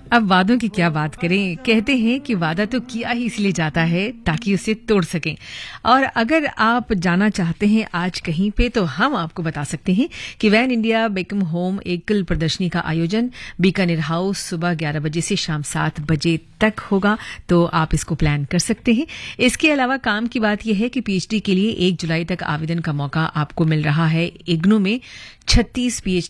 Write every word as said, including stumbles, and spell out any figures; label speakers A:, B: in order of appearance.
A: अब वादों की क्या बात करें। कहते हैं कि वादा तो किया ही इसलिए जाता है ताकि उसे तोड़ सकें। और अगर आप जाना चाहते हैं आज कहीं पे, तो हम आपको बता सकते हैं कि वैन इंडिया बेकम होम एकल प्रदर्शनी का आयोजन बीकानेर हाउस सुबह ग्यारह बजे से शाम सात बजे तक होगा, तो आप इसको प्लान कर सकते हैं। इसके अलावा काम की बात यह है कि पीएचडी के लिए एक जुलाई तक आवेदन का मौका आपको मिल रहा है। इग्नू में छत्तीस पीएचडी